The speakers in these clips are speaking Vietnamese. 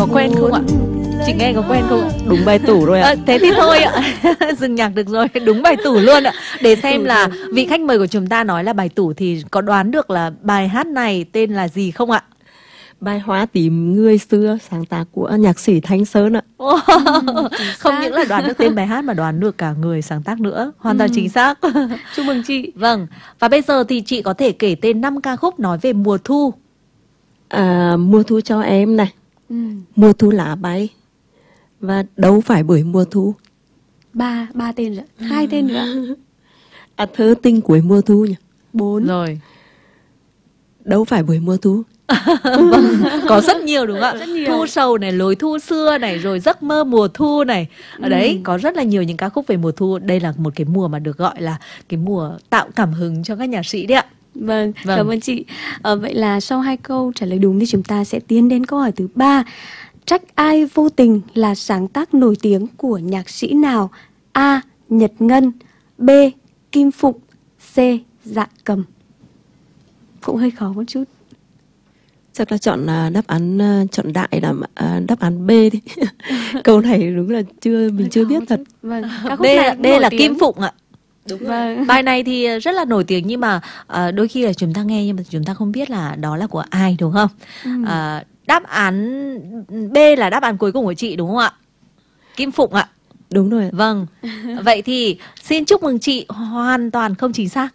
quen không ạ? Chị nghe có quen không ạ? Đúng bài tủ rồi ạ. Thế thì thôi ạ. Dừng nhạc được rồi, đúng bài tủ luôn ạ. Để xem là vị khách mời của chúng ta nói là bài tủ thì có đoán được là bài hát này tên là gì không ạ? Bài Hoa Tím Người Xưa, sáng tác của nhạc sĩ Thanh Sơn ạ. Không những là đoán được tên bài hát mà đoán được cả người sáng tác nữa. Hoàn toàn chính xác. Chúc mừng chị. Vâng, và bây giờ thì chị có thể kể tên 5 ca khúc nói về mùa thu. Mùa thu cho em này, mùa thu lá bay, và đâu phải bởi mùa thu. Ba tên rồi, 2 tên nữa. Thơ tình cuối mùa thu nhỉ. 4 rồi. Đâu phải bởi mùa thu. Vâng, có rất nhiều đúng không ạ? Rất nhiều. Thu sầu này, lối thu xưa này, rồi giấc mơ mùa thu này. Ở đấy có rất là nhiều những ca khúc về mùa thu. Đây là một cái mùa mà được gọi là cái mùa tạo cảm hứng cho các nhạc sĩ đấy ạ. Vâng, cảm ơn chị. Vậy là sau 2 câu trả lời đúng thì chúng ta sẽ tiến đến câu hỏi thứ 3. Trách ai vô tình là sáng tác nổi tiếng của nhạc sĩ nào? A. Nhật Ngân, B. Kim Phụng, C. Dạ Cầm. Cũng hơi khó một chút. Chắc là chọn đáp án chọn đại là đáp án B đi. Câu này đúng là mình chưa biết thật. Vâng, D là Kim Phụng ạ. Đúng vâng. Bài này thì rất là nổi tiếng nhưng mà đôi khi là chúng ta nghe nhưng mà chúng ta không biết là đó là của ai đúng không? Đáp án B là đáp án cuối cùng của chị đúng không ạ? Kim Phụng ạ. Đúng rồi. Vâng. Vậy thì xin chúc mừng chị, hoàn toàn không chính xác.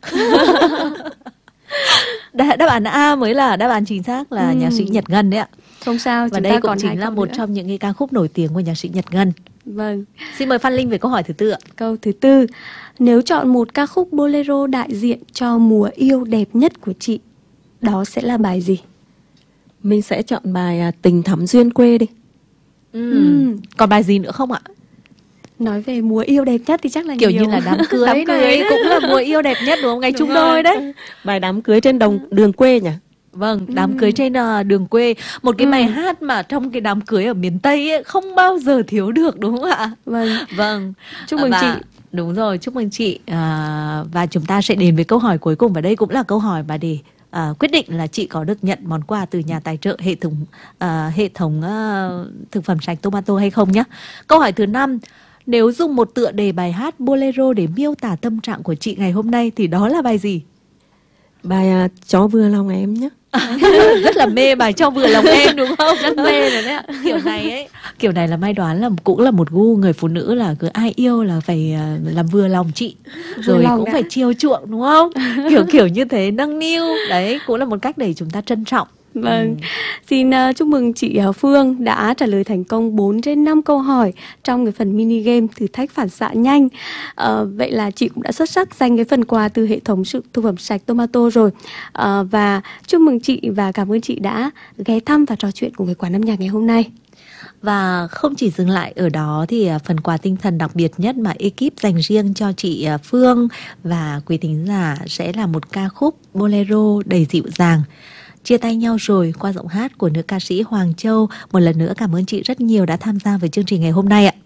Đáp án A mới là đáp án chính xác, là nhạc sĩ Nhật Ngân đấy ạ. Không sao, và đây cũng chính là một trong những cái ca khúc nổi tiếng của nhạc sĩ Nhật Ngân. Vâng. Xin mời Phan Linh về câu hỏi thứ 4 ạ. Câu thứ 4. Nếu chọn một ca khúc bolero đại diện cho mùa yêu đẹp nhất của chị, đó sẽ là bài gì? Mình sẽ chọn bài Tình Thắm Duyên Quê đi. Còn bài gì nữa không ạ? Nói về mùa yêu đẹp nhất thì chắc là kiểu nhiều. như là đám cưới, đám cưới cũng là mùa yêu đẹp nhất đúng không? Ngày chung đôi đấy. Bài Đám Cưới Trên Đường Quê nhỉ? Vâng, Đám Cưới Trên Đường Quê. Một cái bài hát mà trong cái đám cưới ở miền Tây ấy, không bao giờ thiếu được đúng không ạ? Vâng. Chúc mừng chị. Đúng rồi, chúc mừng chị. Và chúng ta sẽ đến với câu hỏi cuối cùng. Và đây cũng là câu hỏi mà để quyết định là chị có được nhận món quà từ nhà tài trợ hệ thống thực phẩm sạch Tomato hay không nhé. Câu hỏi thứ 5. Nếu dùng một tựa đề bài hát bolero để miêu tả tâm trạng của chị ngày hôm nay thì đó là bài gì? Bài Cho Vừa Lòng Em nhé. Rất là mê bài Cho Vừa Lòng Em đúng không? Rất mê rồi đấy ạ. Kiểu này là may đoán là cũng là một gu người phụ nữ, là cứ ai yêu là phải làm vừa lòng chị, rồi cũng phải chiều chuộng đúng không? Kiểu như thế, nâng niu. Đấy cũng là một cách để chúng ta trân trọng. Vâng. Xin chúc mừng chị Phương đã trả lời thành công 4 trên 5 câu hỏi trong cái phần mini game thử thách phản xạ nhanh. Vậy là chị cũng đã xuất sắc giành cái phần quà từ hệ thống thực phẩm sạch Tomato rồi. Và chúc mừng chị và cảm ơn chị đã ghé thăm và trò chuyện cùng với Quán Âm Nhạc ngày hôm nay. Và không chỉ dừng lại ở đó thì phần quà tinh thần đặc biệt nhất mà ekip dành riêng cho chị Phương và quý thính giả sẽ là một ca khúc bolero đầy dịu dàng. Chia tay nhau rồi qua giọng hát của nữ ca sĩ Hoàng Châu. Một lần nữa cảm ơn chị rất nhiều đã tham gia với chương trình ngày hôm nay ạ.